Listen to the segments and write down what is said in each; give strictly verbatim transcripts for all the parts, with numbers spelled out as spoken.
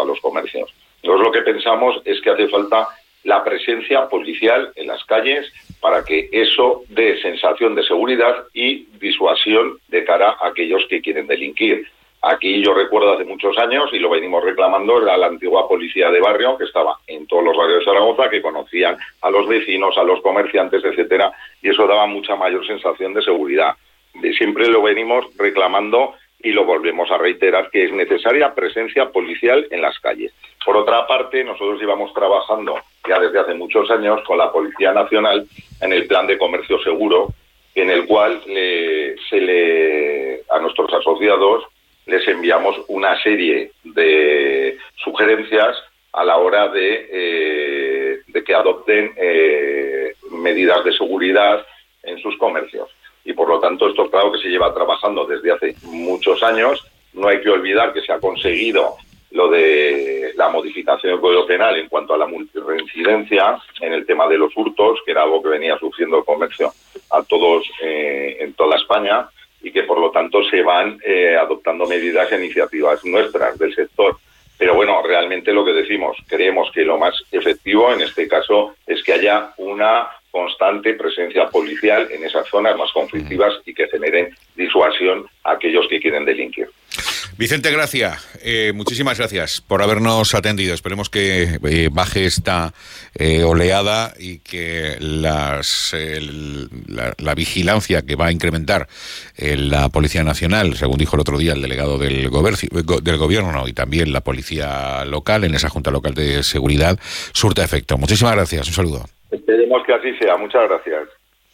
a los comercios. Nosotros lo que pensamos es que hace falta la presencia policial en las calles para que eso dé sensación de seguridad y disuasión de cara a aquellos que quieren delinquir. Aquí yo recuerdo hace muchos años, y lo venimos reclamando, era la antigua policía de barrio que estaba en todos los barrios de Zaragoza, que conocían a los vecinos, a los comerciantes, etcétera, y eso daba mucha mayor sensación de seguridad. De siempre lo venimos reclamando y lo volvemos a reiterar, que es necesaria presencia policial en las calles. Por otra parte, nosotros llevamos trabajando ya desde hace muchos años con la Policía Nacional en el plan de comercio seguro, en el cual le, se le, a nuestros asociados les enviamos una serie de sugerencias a la hora de, eh, de que adopten eh, medidas de seguridad en sus comercios. Y por lo tanto esto claro que se lleva trabajando desde hace muchos años. No hay que olvidar que se ha conseguido lo de la modificación del Código Penal en cuanto a la multirreincidencia en el tema de los hurtos, que era algo que venía sufriendo el comercio a todos eh, en toda España, y que por lo tanto se van eh, adoptando medidas e iniciativas nuestras del sector. Pero bueno, realmente lo que decimos, creemos que lo más efectivo en este caso es que haya una constante presencia policial en esas zonas más conflictivas y que generen disuasión a aquellos que quieren delinquir. Vicente Gracia, eh, muchísimas gracias por habernos atendido. Esperemos que eh, baje esta eh, oleada y que las, el, la, la vigilancia que va a incrementar eh, la Policía Nacional, según dijo el otro día el delegado del, gober- del Gobierno, y también la Policía Local, en esa Junta Local de Seguridad, surta efecto. Muchísimas gracias, un saludo. Esperemos que así sea. Muchas gracias.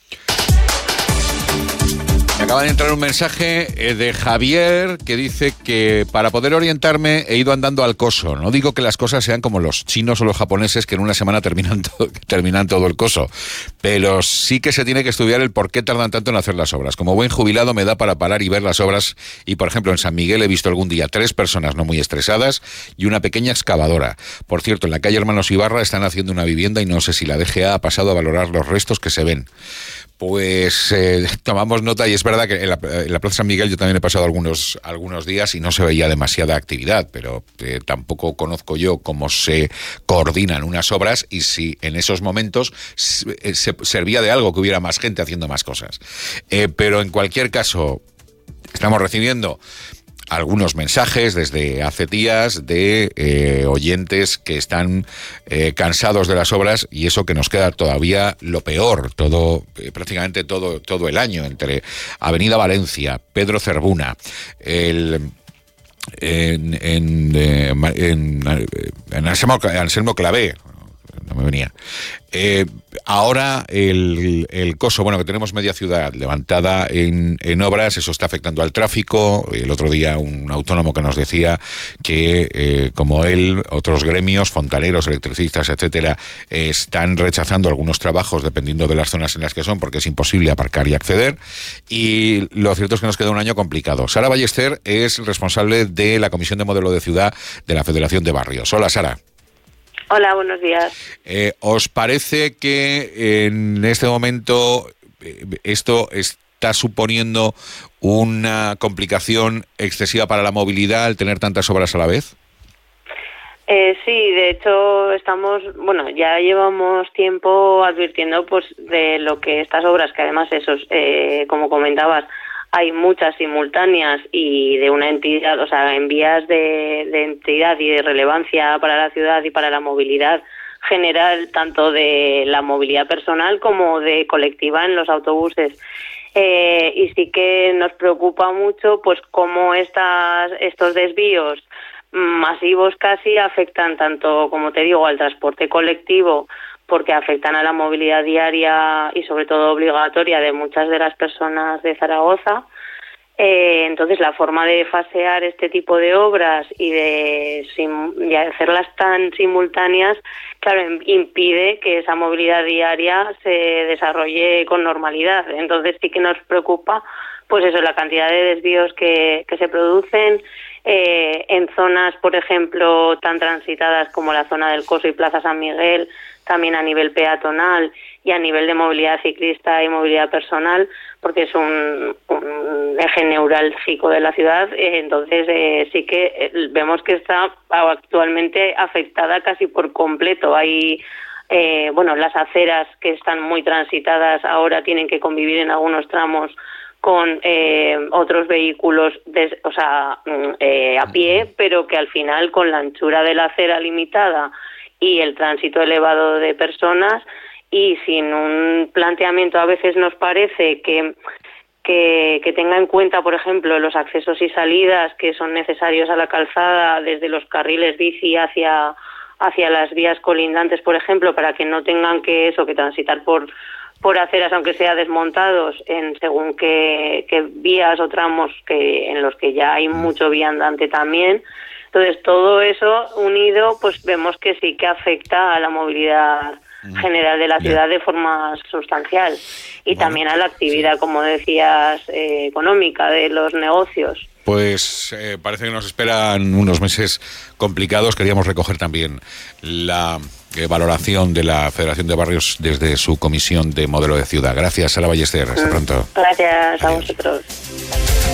Me acaba de entrar un mensaje eh, de Javier que dice que para poder orientarme he ido andando al coso. No digo que las cosas sean como los chinos o los japoneses, que en una semana terminan todo, terminan todo el coso, pero sí que se tiene que estudiar el por qué tardan tanto en hacer las obras. Como buen jubilado me da para parar y ver las obras, y por ejemplo en San Miguel he visto algún día tres personas no muy estresadas y una pequeña excavadora. Por cierto, en la calle Hermanos Ibarra están haciendo una vivienda y no sé si la D G A ha pasado a valorar los restos que se ven. Pues eh, tomamos nota, y es verdad que en la, en la Plaza San Miguel yo también he pasado algunos, algunos días y no se veía demasiada actividad, pero eh, tampoco conozco yo cómo se coordinan unas obras y si en esos momentos se, se servía de algo que hubiera más gente haciendo más cosas. Eh, pero en cualquier caso, estamos recibiendo algunos mensajes desde hace días de eh, oyentes que están eh, cansados de las obras, y eso que nos queda todavía lo peor, todo eh, prácticamente todo todo el año, entre Avenida Valencia, Pedro Cervuna, el en en, eh, en, en Anselmo, Anselmo Clavé, no me venía. Eh, ahora el, el coso, bueno, que tenemos media ciudad levantada en, en obras, eso está afectando al tráfico. El otro día un autónomo que nos decía que, eh, como él, otros gremios, fontaneros, electricistas, etcétera, eh, están rechazando algunos trabajos dependiendo de las zonas en las que son, porque es imposible aparcar y acceder. Y lo cierto es que nos queda un año complicado. Sara Ballester es responsable de la Comisión de Modelo de Ciudad de la Federación de Barrios. Hola, Sara. Hola, buenos días. Eh, ¿Os parece que en este momento eh, esto está suponiendo una complicación excesiva para la movilidad al tener tantas obras a la vez? Eh, sí, de hecho estamos, bueno, ya llevamos tiempo advirtiendo pues de lo que estas obras, que además esos, eh, como comentabas, hay muchas simultáneas y de una entidad, o sea, en vías de, de entidad y de relevancia para la ciudad y para la movilidad general, tanto de la movilidad personal como de colectiva en los autobuses. Eh, y sí que nos preocupa mucho pues cómo estas, estos desvíos masivos casi afectan tanto, como te digo, al transporte colectivo, porque afectan a la movilidad diaria y sobre todo obligatoria de muchas de las personas de Zaragoza. Eh, entonces la forma de fasear este tipo de obras y de, de hacerlas tan simultáneas, claro, impide que esa movilidad diaria se desarrolle con normalidad. Entonces sí que nos preocupa pues eso, la cantidad de desvíos que, que se producen eh, en zonas, por ejemplo, tan transitadas como la zona del Coso y Plaza San Miguel, también a nivel peatonal, y a nivel de movilidad ciclista y movilidad personal, porque es un, un eje neurálgico de la ciudad. Eh, entonces eh, sí que eh, vemos que está actualmente afectada casi por completo. Hay eh, bueno, las aceras que están muy transitadas ahora tienen que convivir en algunos tramos con eh, otros vehículos, de, o sea, eh, a pie, pero que al final, con la anchura de la acera limitada y el tránsito elevado de personas, y sin un planteamiento, a veces nos parece que, que, que tenga en cuenta, por ejemplo, los accesos y salidas que son necesarios a la calzada, desde los carriles bici hacia, hacia las vías colindantes, por ejemplo, para que no tengan que eso, que transitar por por aceras, aunque sea desmontados, en según qué, qué vías o tramos que en los que ya hay mucho viandante también. Entonces, todo eso unido, pues vemos que sí que afecta a la movilidad general de la ciudad de forma sustancial, y bueno, también a la actividad, sí, como decías, eh, económica de los negocios. Pues eh, parece que nos esperan unos meses complicados. Queríamos recoger también la eh, valoración de la Federación de Barrios desde su comisión de modelo de ciudad. Gracias, Sara Ballester. Hasta pronto. Gracias a Adiós. vosotros.